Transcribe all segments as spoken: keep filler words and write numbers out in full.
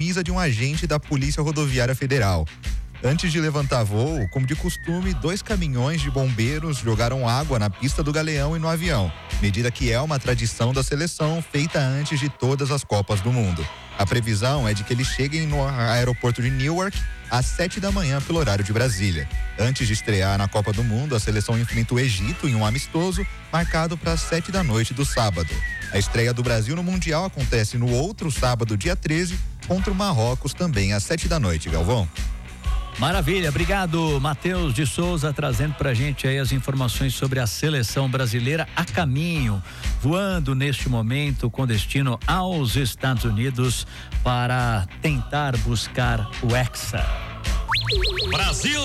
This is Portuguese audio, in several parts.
camisa de um agente da Polícia Rodoviária Federal. Antes de levantar voo, como de costume, dois caminhões de bombeiros jogaram água na pista do Galeão e no avião, medida que é uma tradição da seleção feita antes de todas as Copas do Mundo. A previsão é de que eles cheguem no aeroporto de Newark às sete da manhã pelo horário de Brasília. Antes de estrear na Copa do Mundo, a seleção enfrenta o Egito em um amistoso marcado para as sete da noite do sábado. A estreia do Brasil no Mundial acontece no outro sábado, dia treze, contra o Marrocos, também às sete da noite, Galvão. Maravilha, obrigado, Matheus de Souza, trazendo pra gente aí as informações sobre a seleção brasileira a caminho, voando neste momento com destino aos Estados Unidos para tentar buscar o Hexa. Brasil!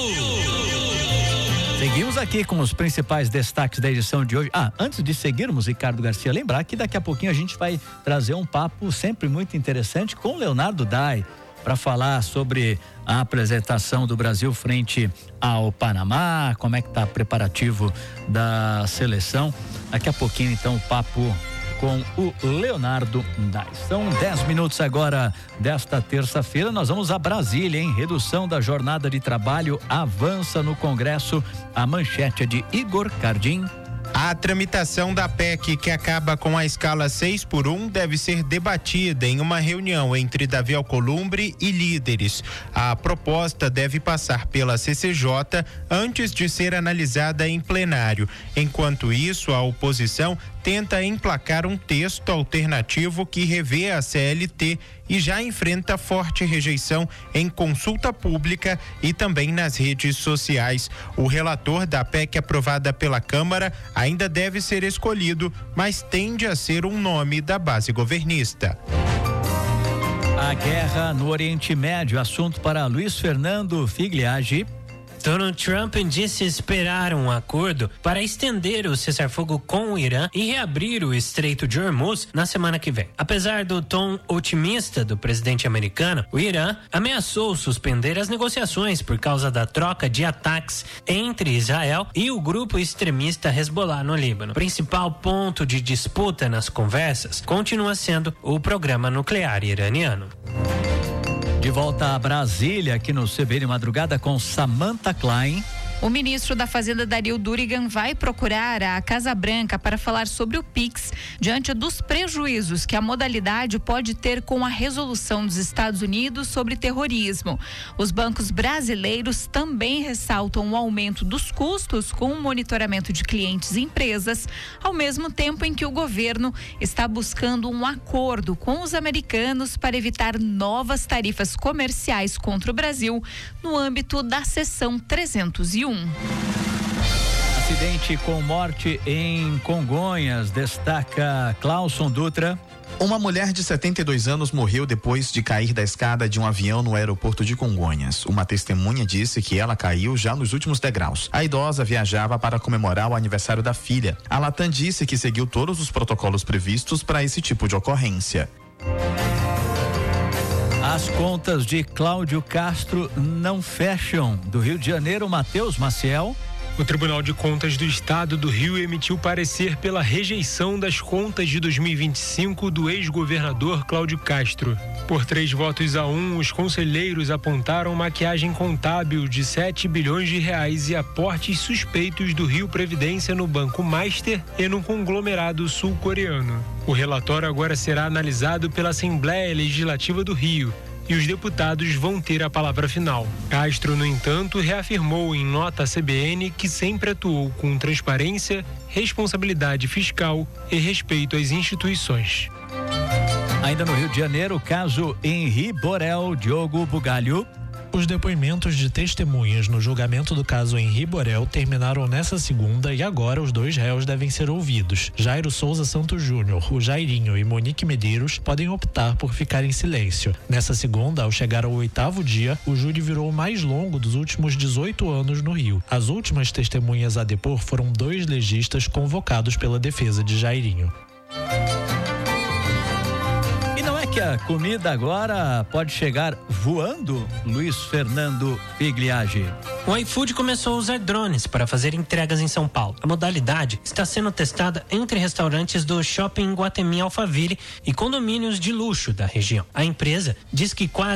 Seguimos aqui com os principais destaques da edição de hoje. Ah, antes de seguirmos, Ricardo Garcia, lembrar que daqui a pouquinho a gente vai trazer um papo sempre muito interessante com o Leonardo Dai, para falar sobre a apresentação do Brasil frente ao Panamá, como é que está preparativo da seleção. Daqui a pouquinho, então, o papo com o Leonardo Dai. São dez minutos agora desta terça-feira. Nós vamos a Brasília, hein? Redução da jornada de trabalho avança no Congresso. A manchete é de Igor Cardim. A tramitação da P E C, que acaba com a escala seis por um, deve ser debatida em uma reunião entre Davi Alcolumbre e líderes. A proposta deve passar pela C C J antes de ser analisada em plenário. Enquanto isso, a oposição tenta emplacar um texto alternativo que revê a C L T e já enfrenta forte rejeição em consulta pública e também nas redes sociais. O relator da P E C aprovada pela Câmara ainda deve ser escolhido, mas tende a ser um nome da base governista. A guerra no Oriente Médio, assunto para Luiz Fernando Figliagi. Donald Trump disse esperar um acordo para estender o cessar-fogo com o Irã e reabrir o Estreito de Hormuz na semana que vem. Apesar do tom otimista do presidente americano, o Irã ameaçou suspender as negociações por causa da troca de ataques entre Israel e o grupo extremista Hezbollah no Líbano. O principal ponto de disputa nas conversas continua sendo o programa nuclear iraniano. De volta a Brasília, aqui no C B N Madrugada com Samantha Klein. O ministro da Fazenda, Dario Durigan, vai procurar a Casa Branca para falar sobre o Pix, diante dos prejuízos que a modalidade pode ter com a resolução dos Estados Unidos sobre terrorismo. Os bancos brasileiros também ressaltam o aumento dos custos com o monitoramento de clientes e empresas, ao mesmo tempo em que o governo está buscando um acordo com os americanos para evitar novas tarifas comerciais contra o Brasil no âmbito da seção trezentos e um. Acidente com morte em Congonhas, destaca Clauson Dutra. Uma mulher de setenta e dois anos morreu depois de cair da escada de um avião no aeroporto de Congonhas. Uma testemunha disse que ela caiu já nos últimos degraus. A idosa viajava para comemorar o aniversário da filha. A Latam disse que seguiu todos os protocolos previstos para esse tipo de ocorrência. As contas de Cláudio Castro não fecham. Do Rio de Janeiro, Matheus Maciel. O Tribunal de Contas do Estado do Rio emitiu parecer pela rejeição das contas de dois mil e vinte e cinco do ex-governador Cláudio Castro. Por três votos a um, os conselheiros apontaram maquiagem contábil de sete bilhões de reais e aportes suspeitos do Rio Previdência no Banco Master e no conglomerado sul-coreano. O relatório agora será analisado pela Assembleia Legislativa do Rio e os deputados vão ter a palavra final. Castro, no entanto, reafirmou em nota à C B N que sempre atuou com transparência, responsabilidade fiscal e respeito às instituições. Ainda no Rio de Janeiro, o caso Henri Borel, Diogo Bugalho. Os depoimentos de testemunhas no julgamento do caso Henri Borel terminaram nessa segunda e agora os dois réus devem ser ouvidos. Jairo Souza Santos Júnior, o Jairinho e Monique Medeiros podem optar por ficar em silêncio. Nessa segunda, ao chegar ao oitavo dia, o júri virou o mais longo dos últimos dezoito anos no Rio. As últimas testemunhas a depor foram dois legistas convocados pela defesa de Jairinho. Que a comida agora pode chegar voando, Luiz Fernando Figliagi. O iFood começou a usar drones para fazer entregas em São Paulo. A modalidade está sendo testada entre restaurantes do Shopping Guatemi Alphaville e condomínios de luxo da região. A empresa diz que quase